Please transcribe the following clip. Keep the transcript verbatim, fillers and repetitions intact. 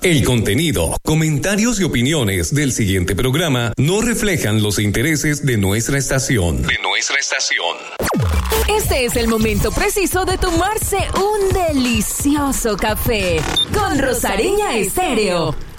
El contenido, comentarios y opiniones del siguiente programa no reflejan los intereses de nuestra estación. De nuestra estación. Este es el momento preciso de tomarse un delicioso café con Rosariña Estéreo.